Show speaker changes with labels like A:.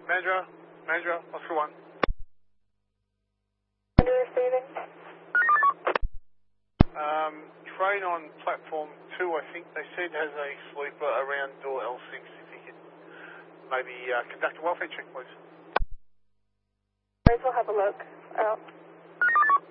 A: Mandra, Oscar 1.
B: Receiving.
A: Train on platform 2, I think they said, has a sleeper around door L6. If you could maybe conduct a welfare check, please.
B: We'll have a look. Out.